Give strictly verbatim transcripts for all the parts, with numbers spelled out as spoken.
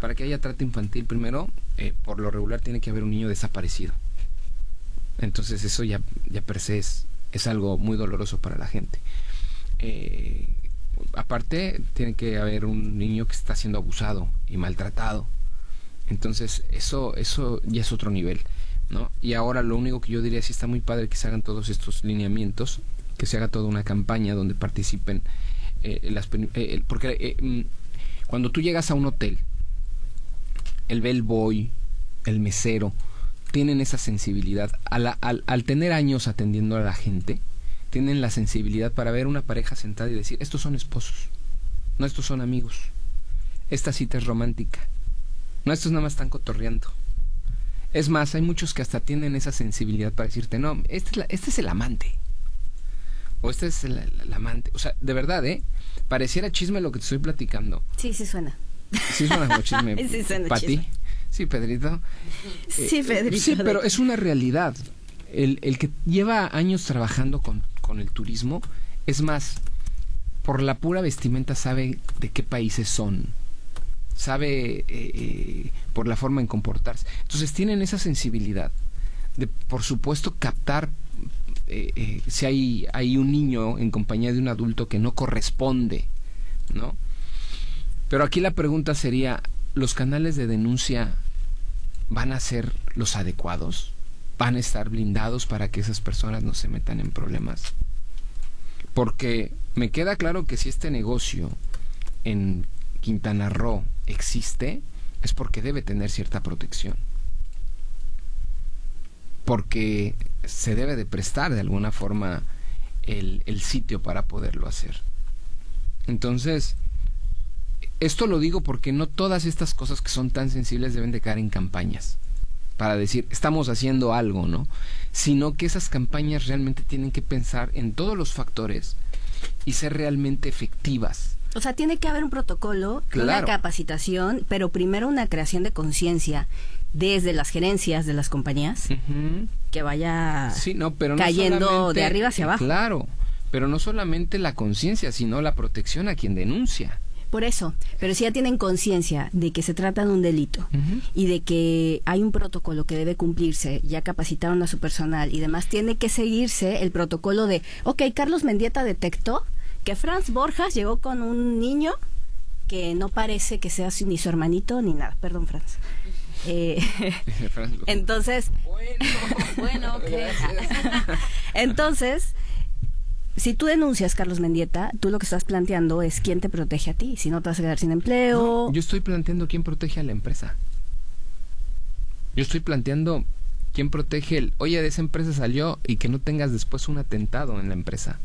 para que haya trata infantil, primero, eh, por lo regular tiene que haber un niño desaparecido. Entonces eso ya, ya per se es, es algo muy doloroso para la gente. Eh, aparte, tiene que haber un niño que está siendo abusado y maltratado. Entonces eso, eso ya es otro nivel, ¿no? Y ahora lo único que yo diría, sí está muy padre que se hagan todos estos lineamientos, que se haga toda una campaña donde participen eh, las eh, porque eh, cuando tú llegas a un hotel, el bellboy, el mesero, tienen esa sensibilidad. A la, al, al tener años atendiendo a la gente, tienen la sensibilidad para ver una pareja sentada y decir, estos son esposos, no, estos son amigos, esta cita es romántica, no, estos nada más están cotorreando. Es más, hay muchos que hasta tienen esa sensibilidad para decirte, no, este es, la, este es el amante, o este es el, el, el amante. O sea, de verdad, ¿eh? Pareciera chisme lo que te estoy platicando. Sí, sí suena. Sí suena como chisme. Sí suena ¿Para chisme. ti? Sí, Pedrito. Sí, eh, Pedrito. Sí, pero es una realidad. El, el que lleva años trabajando con, con el turismo, es más, por la pura vestimenta sabe de qué países son. Sabe eh, eh, por la forma en comportarse. Entonces tienen esa sensibilidad de, por supuesto, captar eh, eh, si hay, hay un niño en compañía de un adulto que no corresponde, ¿no? Pero aquí la pregunta sería, ¿los canales de denuncia van a ser los adecuados? ¿Van a estar blindados para que esas personas no se metan en problemas? Porque me queda claro que si este negocio en Quintana Roo existe, es porque debe tener cierta protección. Porque se debe de prestar de alguna forma el, el sitio para poderlo hacer. Entonces, esto lo digo porque no todas estas cosas que son tan sensibles deben de caer en campañas para decir, estamos haciendo algo, ¿no? Sino que esas campañas realmente tienen que pensar en todos los factores y ser realmente efectivas. O sea, tiene que haber un protocolo, Claro. una capacitación, pero primero una creación de conciencia desde las gerencias de las compañías, Uh-huh. que vaya Sí, no, pero no cayendo solamente, de arriba hacia abajo. Claro, pero no solamente la conciencia, sino la protección a quien denuncia. Por eso, pero si ya tienen conciencia de que se trata de un delito Uh-huh. y de que hay un protocolo que debe cumplirse, ya capacitaron a su personal y demás, tiene que seguirse el protocolo de, ok, Carlos Mendieta detectó que Franz Borjas llegó con un niño que no parece que sea ni su hermanito ni nada. Perdón, Franz. Eh, entonces, Bueno, bueno, ok. Entonces, si tú denuncias, Carlos Mendieta, tú lo que estás planteando es quién te protege a ti, si no te vas a quedar sin empleo. No, yo estoy planteando quién protege a la empresa. Yo estoy planteando quién protege el, oye, de esa empresa salió y que no tengas después un atentado en la empresa.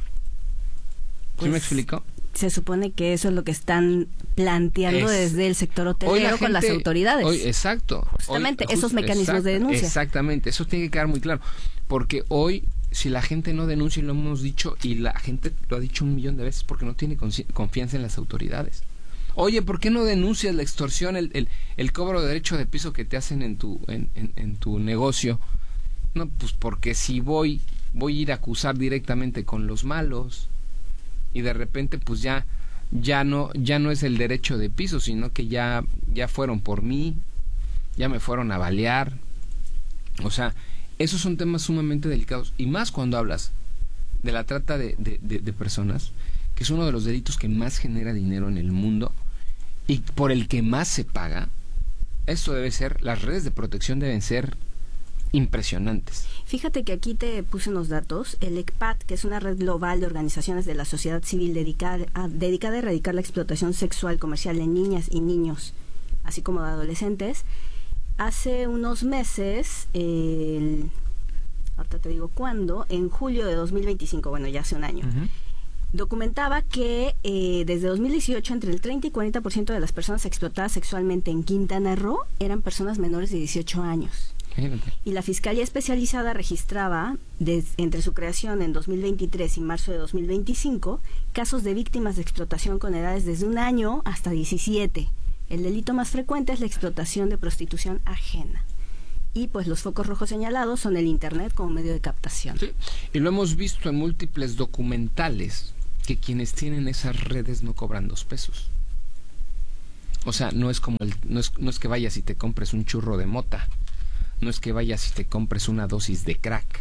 ¿Sí Pues, me explico? Se supone que eso es lo que están planteando Es- desde el sector Hoy hotelero la con las gente- autoridades. hoy- exacto. Justamente, Hoy- esos just- mecanismos de denuncia. Exactamente, eso tiene que quedar muy claro. Porque hoy, si la gente no denuncia, y lo hemos dicho, y la gente lo ha dicho un millón de veces, porque no tiene consci- confianza en las autoridades. Oye, ¿por qué no denuncias la extorsión, el, el, el cobro de derecho de piso que te hacen en tu, en, en, en tu negocio? No, pues porque si voy, voy a ir a acusar directamente con los malos, y de repente pues ya ya no ya no es el derecho de piso, sino que ya ya fueron por mí, ya me fueron a balear. O sea, esos son temas sumamente delicados, y más cuando hablas de la trata de, de, de, de personas, que es uno de los delitos que más genera dinero en el mundo y por el que más se paga. Esto debe ser, las redes de protección deben ser impresionantes. Fíjate que aquí te puse unos datos. El E C P A T, que es una red global de organizaciones de la sociedad civil dedicada a, dedicada a erradicar la explotación sexual comercial de niñas y niños, así como de adolescentes, hace unos meses, el, ahorita te digo cuándo, en julio de dos mil veinticinco, bueno, ya hace un año, Uh-huh. documentaba que eh, desde dos mil dieciocho entre el treinta y cuarenta por ciento de las personas explotadas sexualmente en Quintana Roo eran personas menores de dieciocho años. Imagínate. Y la Fiscalía Especializada registraba, des, entre su creación en dos mil veintitrés y marzo de dos mil veinticinco, casos de víctimas de explotación con edades desde un año hasta diecisiete. El delito más frecuente es la explotación de prostitución ajena. Y pues los focos rojos señalados son el Internet como medio de captación. Sí, y lo hemos visto en múltiples documentales, que quienes tienen esas redes no cobran dos pesos. O sea, no es como el, no es, no es que vayas y te compres un churro de mota, no es que vayas y te compres una dosis de crack.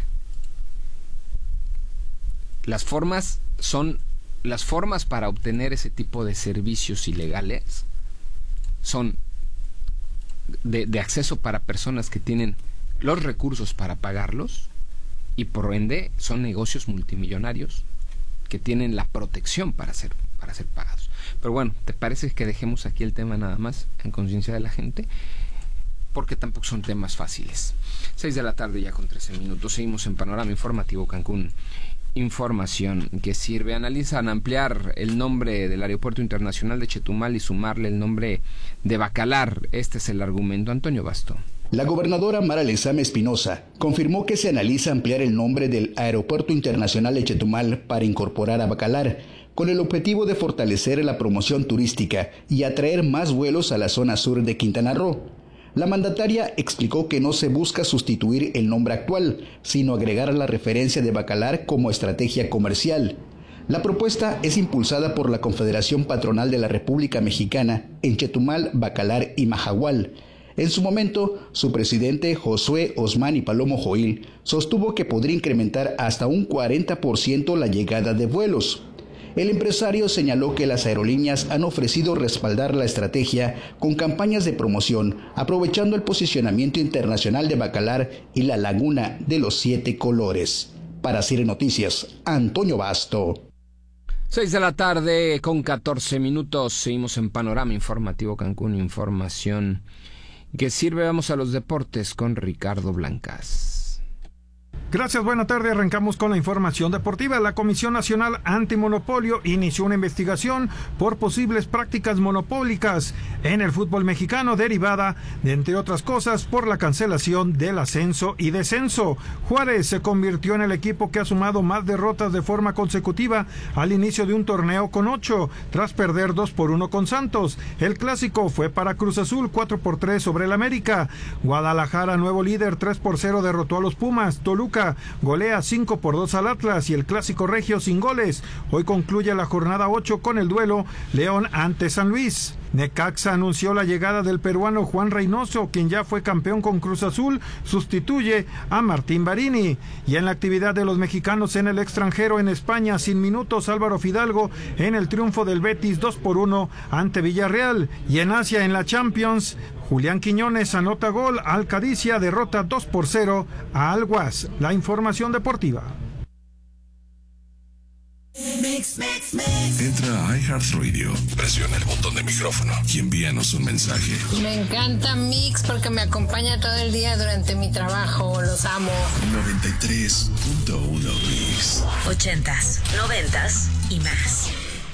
Las formas son las formas para obtener ese tipo de servicios ilegales son de, de acceso para personas que tienen los recursos para pagarlos, y por ende son negocios multimillonarios que tienen la protección para ser, para ser pagados. Pero bueno, ¿te parece que dejemos aquí el tema nada más en conciencia de la gente? Porque tampoco son temas fáciles. seis de la tarde ya con trece minutos. Seguimos en Panorama Informativo Cancún. Información que sirve. Analizan ampliar el nombre del Aeropuerto Internacional de Chetumal y sumarle el nombre de Bacalar. Este es el argumento. Antonio Basto. La gobernadora Mara Lezama Espinosa confirmó que se analiza ampliar el nombre del Aeropuerto Internacional de Chetumal para incorporar a Bacalar, con el objetivo de fortalecer la promoción turística y atraer más vuelos a la zona sur de Quintana Roo. La mandataria explicó que no se busca sustituir el nombre actual, sino agregar la referencia de Bacalar como estrategia comercial. La propuesta es impulsada por la Confederación Patronal de la República Mexicana en Chetumal, Bacalar y Mahahual. En su momento, su presidente Josué Osmán y Palomo Joil sostuvo que podría incrementar hasta un cuarenta por ciento la llegada de vuelos. El empresario señaló que las aerolíneas han ofrecido respaldar la estrategia con campañas de promoción, aprovechando el posicionamiento internacional de Bacalar y la Laguna de los Siete Colores. Para C I R Noticias, Antonio Basto. seis de la tarde con catorce minutos. Seguimos en Panorama Informativo Cancún. Información que sirve. Vamos a los deportes con Ricardo Blancas. Gracias, buena tarde. Arrancamos con la información deportiva. La Comisión Nacional Antimonopolio inició una investigación por posibles prácticas monopólicas en el fútbol mexicano derivada, de, entre otras cosas, por la cancelación del ascenso y descenso. Juárez se convirtió en el equipo que ha sumado más derrotas de forma consecutiva al inicio de un torneo con ocho, tras perder dos por uno con Santos. El clásico fue para Cruz Azul, cuatro por tres sobre el América. Guadalajara, nuevo líder, tres por cero derrotó a los Pumas. Toluca golea cinco por dos al Atlas y el clásico regio sin goles. Hoy concluye la jornada ocho con el duelo León ante San Luis. Necaxa anunció la llegada del peruano Juan Reynoso, quien ya fue campeón con Cruz Azul, sustituye a Martín Barini. Y en la actividad de los mexicanos en el extranjero, en España, sin minutos, Álvaro Fidalgo en el triunfo del Betis dos por uno ante Villarreal. Y en Asia, en la Champions, Julián Quiñones anota gol, al Cadicia derrota dos por cero a Alguas. La información deportiva. Mix, mix, mix. Entra a iHeartRadio, presiona el botón de micrófono y envíanos un mensaje. Me encanta Mix porque me acompaña todo el día durante mi trabajo, los amo. noventa y tres punto uno Mix. Ochentas, noventas y más.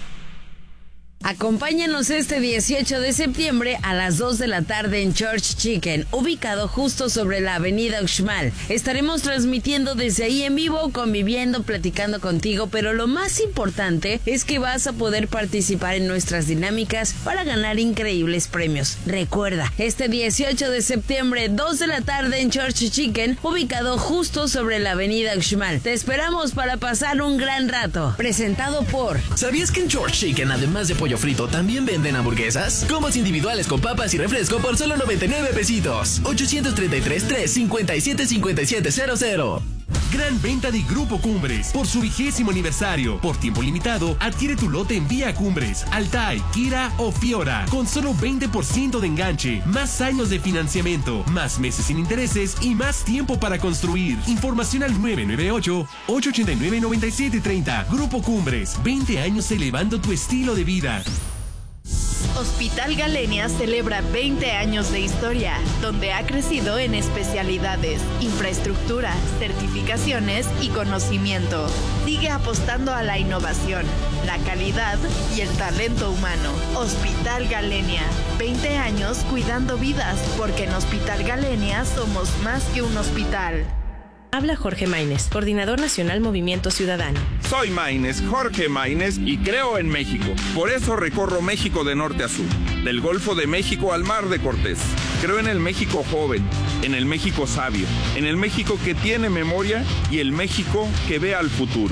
Acompáñanos este dieciocho de septiembre a las dos de la tarde en Church Chicken, ubicado justo sobre la avenida Uxmal. Estaremos transmitiendo desde ahí en vivo, conviviendo, platicando contigo, pero lo más importante es que vas a poder participar en nuestras dinámicas para ganar increíbles premios. Recuerda, este dieciocho de septiembre, dos de la tarde en Church Chicken, ubicado justo sobre la avenida Uxmal. Te esperamos para pasar un gran rato. Presentado por... ¿Sabías que en Church Chicken, además de pollo frito, también venden hamburguesas? Combos individuales con papas y refresco por solo noventa y nueve pesitos. ochocientos treinta y tres, tres cincuenta y siete, cincuenta y siete cero cero. Gran venta de Grupo Cumbres por su vigésimo aniversario. Por tiempo limitado, adquiere tu lote en Vía Cumbres, Altai, Kira o Fiora, con solo veinte por ciento de enganche, más años de financiamiento, más meses sin intereses y más tiempo para construir. Información al nueve nueve ocho, ocho ocho nueve, nueve siete tres cero. Grupo Cumbres, veinte años elevando tu estilo de vida. Hospital Galenia celebra veinte años de historia, donde ha crecido en especialidades, infraestructura, certificaciones y conocimiento. Sigue apostando a la innovación, la calidad y el talento humano. Hospital Galenia, veinte años cuidando vidas, porque en Hospital Galenia somos más que un hospital. Habla Jorge Maínez, Coordinador Nacional Movimiento Ciudadano. Soy Maínez, Jorge Maínez, y creo en México. Por eso recorro México de norte a sur, del Golfo de México al Mar de Cortés. Creo en el México joven, en el México sabio, en el México que tiene memoria y el México que ve al futuro.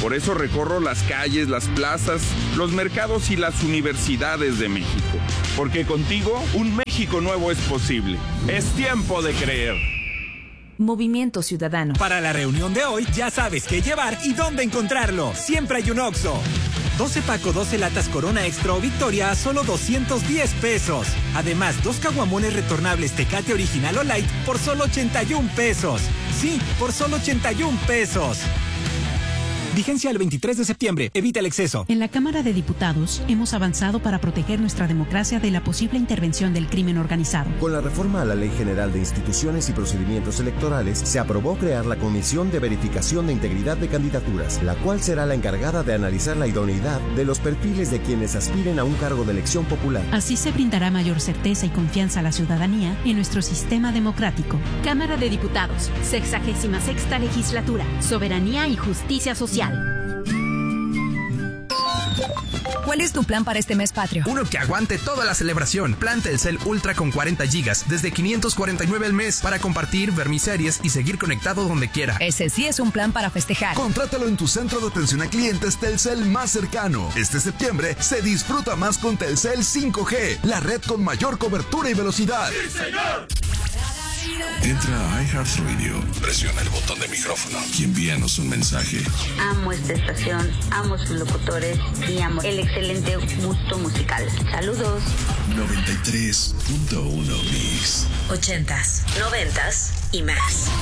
Por eso recorro las calles, las plazas, los mercados y las universidades de México. Porque contigo, un México nuevo es posible. Es tiempo de creer. Movimiento Ciudadano. Para la reunión de hoy, ya sabes qué llevar y dónde encontrarlo. Siempre hay un Oxxo. doce Paco, doce latas Corona Extra o Victoria a solo doscientos diez pesos. Además, dos caguamones retornables Tecate Original o Light por solo ochenta y un pesos. Sí, por solo ochenta y un pesos. Vigencia el veintitrés de septiembre. Evita el exceso. En la Cámara de Diputados hemos avanzado para proteger nuestra democracia de la posible intervención del crimen organizado. Con la reforma a la Ley General de Instituciones y Procedimientos Electorales, se aprobó crear la Comisión de Verificación de Integridad de Candidaturas, la cual será la encargada de analizar la idoneidad de los perfiles de quienes aspiren a un cargo de elección popular. Así se brindará mayor certeza y confianza a la ciudadanía en nuestro sistema democrático. Cámara de Diputados, sexagésima sexta legislatura, soberanía y justicia social. ¿Cuál es tu plan para este mes patrio? Uno que aguante toda la celebración. Plan Telcel Ultra con cuarenta gigas, desde quinientos cuarenta y nueve al mes, para compartir, ver mis series y seguir conectado donde quiera. Ese sí es un plan para festejar. Contrátalo en tu centro de atención a clientes Telcel más cercano. Este septiembre se disfruta más con Telcel cinco G, la red con mayor cobertura y velocidad. ¡Sí, señor! Entra a iHeartRadio, presiona el botón de micrófono y envíanos un mensaje. Amo esta estación, amo sus locutores y amo el excelente gusto musical. Saludos. noventa y tres punto uno Mix. Ochentas, noventas y más.